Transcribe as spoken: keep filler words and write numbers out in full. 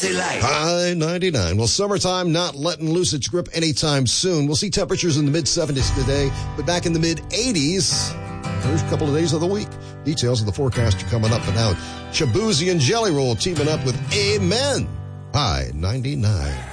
City Light. High ninety-nine. Well, summertime not letting loose its grip anytime soon. We'll see temperatures in the mid-seventies today, but back in the mid-eighties first couple of days of the week. Details of the forecast are coming up. But now, Shabuzi and Jelly Roll teaming up with Amen. High ninety-nine.